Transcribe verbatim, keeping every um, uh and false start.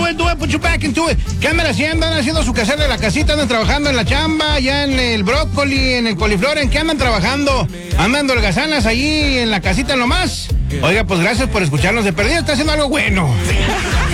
it, do it, put you back into it. ¿Qué andan haciendo? Andan haciendo su quehacer de la casita, andan trabajando en la chamba, ya en el brócoli, en el coliflor. ¿En qué andan trabajando? Andan holgazanas allí en la casita nomás. Oiga, pues gracias por escucharnos de perdida. Está haciendo algo bueno.